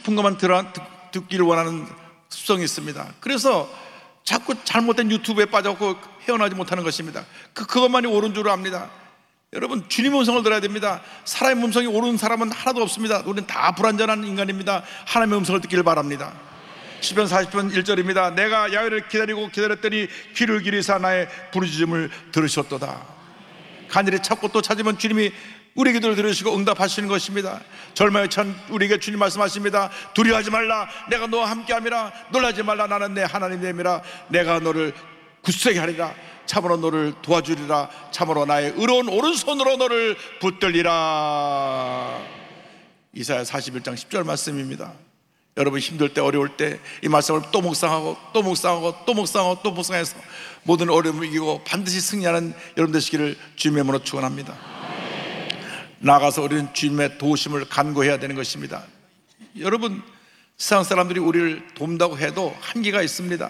깊은 것만 듣기를 원하는 습성이 있습니다. 그래서 자꾸 잘못된 유튜브에 빠져서 헤어나지 못하는 것입니다. 그것만이 옳은 줄 압니다. 여러분, 주님의 음성을 들어야 됩니다. 사람의 음성이 옳은 사람은 하나도 없습니다. 우리는 다 불완전한 인간입니다. 하나님의 음성을 듣기를 바랍니다. 시편 40편 1절입니다. 내가 야훼를 기다렸더니 귀를 기울이사 나의 부르짖음을 들으셨도다. 간절히 찾고 또 찾으면 주님이 우리 기도를 들으시고 응답하시는 것입니다. 절망에 찬 우리에게 주님 말씀하십니다. 두려워하지 말라, 내가 너와 함께함이라. 놀라지 말라, 나는 내 하나님이라. 내가 너를 굳세게 하리라. 참으로 너를 도와주리라. 참으로 나의 의로운 오른손으로 너를 붙들리라. 이사야 41장 10절 말씀입니다. 여러분, 힘들 때, 어려울 때 이 말씀을 또 묵상하고 또 묵상하고 또 묵상하고 또 묵상해서 모든 어려움을 이기고 반드시 승리하는 여러분 되시기를 주님의 이름으로 축원합니다. 나가서 우리는 주님의 도우심을 간구해야 되는 것입니다. 여러분, 세상 사람들이 우리를 돕는다고 해도 한계가 있습니다.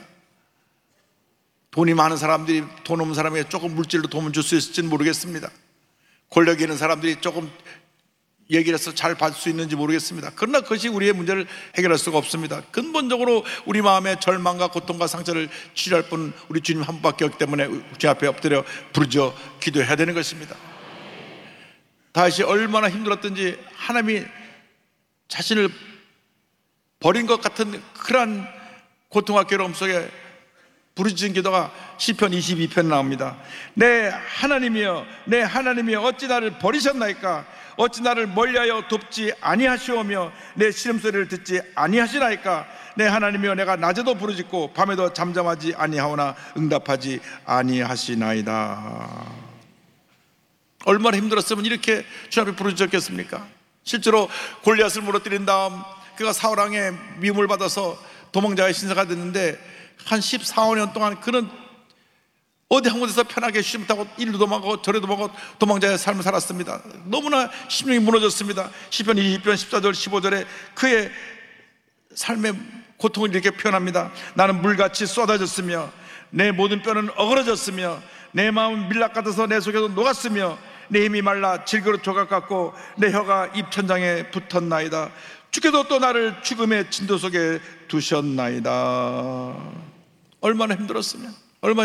돈이 많은 사람들이 돈 없는 사람에게 조금 물질로 도움을 줄 수 있을지는 모르겠습니다. 권력이 있는 사람들이 조금 얘기를 해서 잘 받을 수 있는지 모르겠습니다. 그러나 그것이 우리의 문제를 해결할 수가 없습니다. 근본적으로 우리 마음의 절망과 고통과 상처를 치료할 분 우리 주님 한 분밖에 없기 때문에 주 앞에 엎드려 부르짖어 기도해야 되는 것입니다. 다시 얼마나 힘들었든지 하나님이 자신을 버린 것 같은 그러한 고통과 괴로움 속에 부르짖은 기도가 시편 22편 나옵니다. 내 하나님이여, 내 하나님이여, 어찌 나를 버리셨나이까? 어찌 나를 멀리하여 돕지 아니하시오며 내 시름소리를 듣지 아니하시나이까? 내 하나님이여, 내가 낮에도 부르짖고 밤에도 잠잠하지 아니하오나 응답하지 아니하시나이다. 얼마나 힘들었으면 이렇게 주 앞에 부르짖었겠습니까? 실제로 골리앗을 무너뜨린 다음 그가 사울왕의 미움을 받아서 도망자의 신세가 됐는데 한 14~15년 동안 그는 어디 한 곳에서 편하게 쉬지 못하고 이리도 도망가고 저리도 도망가고 도망자의 삶을 살았습니다. 너무나 심령이 무너졌습니다. 시편 20편 14절 15절에 그의 삶의 고통을 이렇게 표현합니다. 나는 물같이 쏟아졌으며 내 모든 뼈는 어그러졌으며 내 마음은 밀랍 같아서 내 속에도 녹았으며 내 힘이 말라 질그릇 조각 같고 내 혀가 입천장에 붙었나이다. 주께도 또 나를 죽음의 진도 속에 두셨나이다. 얼마나 힘들었으면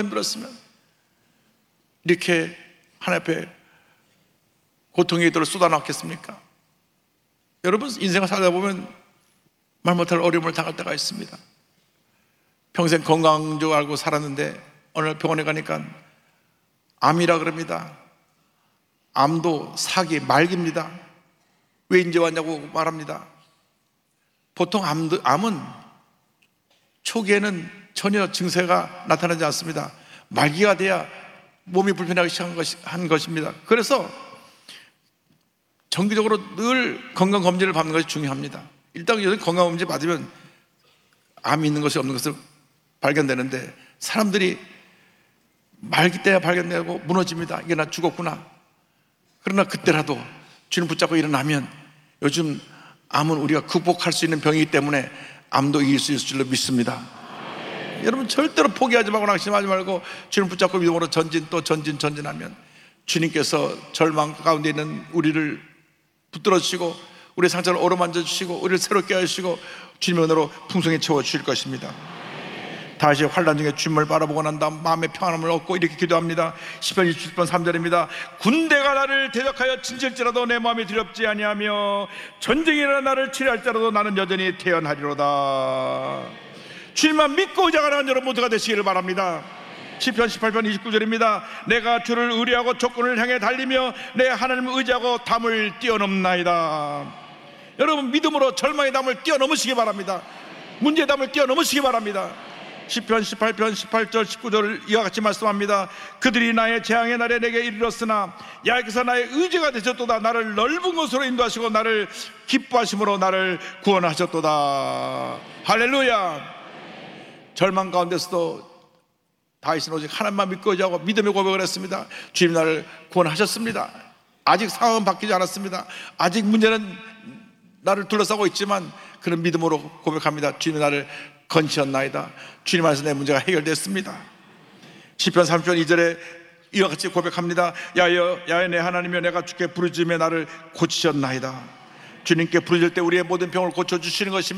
이렇게 하나님 앞에 고통의 기도를 쏟아놨겠습니까? 여러분, 인생을 살다 보면 말 못할 어려움을 당할 때가 있습니다. 평생 건강한 줄 알고 살았는데 어느 날 병원에 가니까 암이라 그럽니다. 암도 사기 말기입니다. 왜 이제 왔냐고 말합니다. 보통 암은 초기에는 전혀 증세가 나타나지 않습니다. 말기가 돼야 몸이 불편하기 시작한 것입니다. 그래서 정기적으로 늘 건강검진을 받는 것이 중요합니다. 일단 건강검진 받으면 암이 있는 것이 없는 것을 발견되는데 사람들이 말기 때야 발견되고 무너집니다. 이게 나 죽었구나. 그러나 그때라도 주님 붙잡고 일어나면 요즘 암은 우리가 극복할 수 있는 병이기 때문에 암도 이길 수 있을 줄로 믿습니다. 여러분, 절대로 포기하지 말고 낙심하지 말고 주님 붙잡고 믿음으로 전진하면 주님께서 절망 가운데 있는 우리를 붙들어 주시고 우리의 상처를 어루만져 주시고 우리를 새롭게 하시고 주님의 은혜로 풍성히 채워 주실 것입니다. 다시 환난 중에 주님을 바라보고 난 다음 마음의 평안함을 얻고 이렇게 기도합니다. 시편 27편 3절입니다. 군대가 나를 대적하여 진질지라도 내 마음이 두렵지 아니하며 전쟁이 일어나 나를 치료할지라도 나는 여전히 태연하리로다. 주님만 믿고 의지하는 여러분 모두가 되시기를 바랍니다. 시편 18편 29절입니다. 내가 주를 의뢰하고 적군을 향해 달리며 내 하나님을 의지하고 담을 뛰어넘나이다. 여러분, 믿음으로 절망의 담을 뛰어넘으시기 바랍니다. 문제의 담을 뛰어넘으시기 바랍니다. 시편 18편 18절 19절을 이와 같이 말씀합니다. 그들이 나의 재앙의 날에 내게 이르렀으나 야훼께서 나의 의지가 되셨도다. 나를 넓은 곳으로 인도하시고 나를 기뻐하심으로 나를 구원하셨도다. 할렐루야. 절망 가운데서도 다윗은 오직 하나님만 믿고 의지하고 믿음의 고백을 했습니다. 주님 나를 구원하셨습니다. 아직 상황은 바뀌지 않았습니다. 아직 문제는 나를 둘러싸고 있지만 그런 믿음으로 고백합니다. 주님이 나를 건지셨나이다. 주님 안에서 내 문제가 해결됐습니다. 시편 30편 2절에 이와 같이 고백합니다. 야훼 내 하나님이여, 내가 주께 부르짖으며 나를 고치셨나이다. 주님께 부르짖을 때 우리의 모든 병을 고쳐주시는 것입니다.